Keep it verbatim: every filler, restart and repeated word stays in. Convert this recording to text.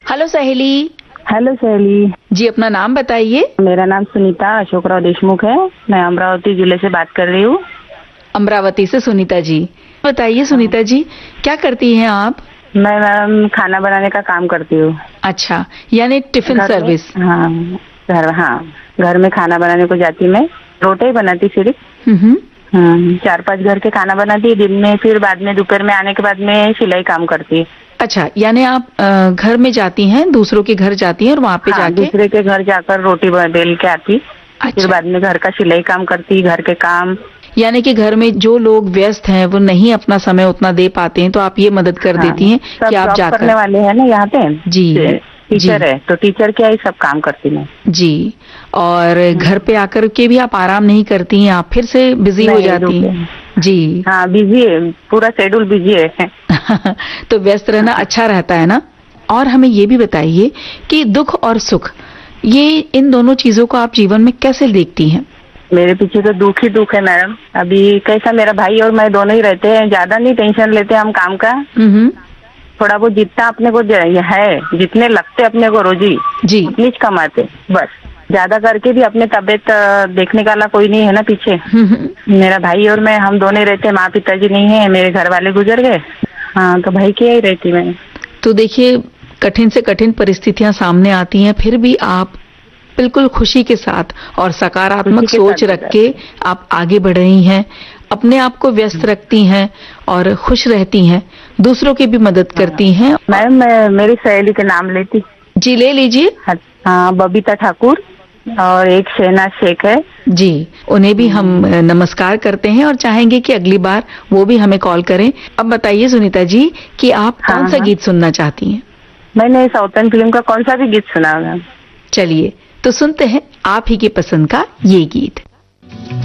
Hello सहेली। Hello सहेली जी, अपना नाम बताइए। मेरा नाम सुनीता अशोकराव देशमुख है। मैं अमरावती जिले से बात कर रही हूँ। अमरावती से सुनीता जी। बताइए सुनीता जी, क्या करती हैं आप? मैं मैम खाना बनाने का काम करती हूँ। अच्छा, यानी टिफिन घर में- सर्विस। हाँ घर हाँ घर में खाना बनाने को जाती मैं। रोटी ही बनाती सिर्फ। हम्म। हम्म, चार पांच घर के खाना बनाती दिन में, फिर बाद में दोपहर में आने के बाद में सिलाई काम करती। अच्छा, यानी आप अ, घर में जाती हैं, दूसरों के घर जाती हैं और वहाँ पे हाँ, जाके। दूसरे के घर जाकर रोटी बना- बेल के आती। फिर अच्छा, बाद में घर का सिलाई काम करती, घर के काम। यानी कि घर में जो लोग व्यस्त हैं वो नहीं अपना समय उतना दे पाते हैं, तो आप ये मदद कर हाँ, देती हैं सब कि आप जॉब करने जाकर। वाले हैं ना यहाँ पे। जी टीचर जी है तो टीचर क्या ही सब काम करती मैं। जी। और घर पे आकर के भी आप आराम नहीं करती हैं, आप फिर से बिजी हो नहीं जाती रुके। हैं। जी। हाँ बिजी है, पूरा शेड्यूल बिजी है। तो व्यस्त रहना अच्छा रहता है ना। और हमें ये भी बताइए कि दुख और सुख, ये इन दोनों चीजों को आप जीवन में कैसे देखती हैं? मेरे पीछे तो दुख ही दुख है मैडम। अभी कैसा, मेरा भाई और मैं दोनों ही रहते हैं, ज्यादा नहीं टेंशन लेते हम काम का। हम्म। थोड़ा बहुत जितना अपने को ज- है, जितने लगते अपने को रोजी जी। उतनी ही कमाते बस। ज्यादा करके भी अपने तबीयत अ, देखने वाला कोई नहीं है ना पीछे। हम्म। मेरा भाई और मैं, हम दोनों ही रहते हैं। माँ पिताजी नहीं है, मेरे घर वाले गुजर गए। हाँ, तो भाई की ही रहती मैं। तो देखिए, कठिन से कठिन परिस्थितियां सामने आती हैं, फिर भी आप बिल्कुल खुशी के साथ और सकारात्मक खुशी के सोच साथ रख के आप आगे बढ़ रही हैं, अपने आप को व्यस्त रखती हैं और खुश रहती हैं, दूसरों की भी मदद करती हैं। मैम मैं मेरी सहेली के नाम लेती। जी, ले लीजिए। हाँ, बबीता ठाकुर और एक शहनाज शेख है। जी, उन्हें भी हम अ, नमस्कार करते हैं और चाहेंगे कि अगली बार वो भी हमें कॉल करें। अब बताइए सुनीता जी कि आप हाँ, कौन सा हाँ। गीत सुनना चाहती हैं? मैंने साउथर्न फिल्म का कौन सा भी गीत सुना है मैम। चलिए, तो सुनते हैं आप ही की पसंद का ये गीत।